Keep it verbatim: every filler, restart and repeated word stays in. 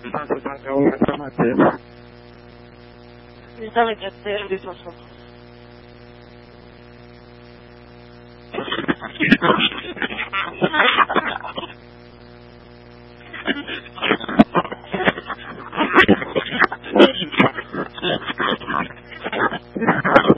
Tanto tanto una stamattina. Mi sa che te di tutto.